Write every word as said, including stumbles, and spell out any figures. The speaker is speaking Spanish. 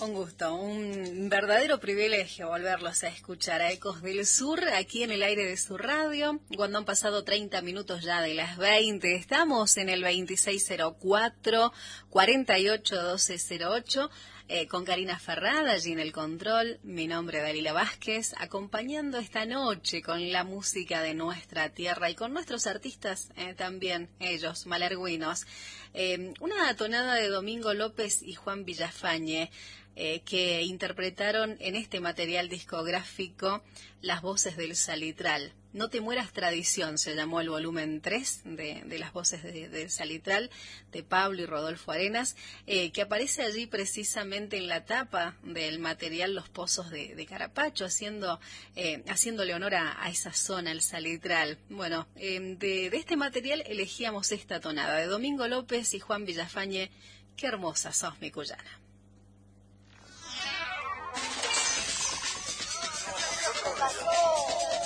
Un gusto, un verdadero privilegio volverlos a escuchar a Ecos del Sur, aquí en el aire de su radio, cuando han pasado treinta minutos ya de las veinte. Estamos en el veintiséis cero cuatro, cuarenta y ocho doce cero ocho, eh, con Karina Ferrada allí en el control. Mi nombre es Dalila Vázquez, acompañando esta noche con la música de nuestra tierra y con nuestros artistas eh, también, ellos, malerguinos. Eh, una tonada de Domingo López y Juan Villafañe, Eh, que interpretaron en este material discográfico las voces del Salitral. No te mueras tradición, se llamó el volumen tres de, de las voces de, del Salitral, de Pablo y Rodolfo Arenas, eh, que aparece allí precisamente en la tapa del material Los Pozos de, de Carapacho, haciendo, eh, haciéndole honor a, a esa zona, el Salitral. Bueno, eh, de, de este material elegíamos esta tonada de Domingo López y Juan Villafañe. Qué hermosa sos, mi cuyana. Pasó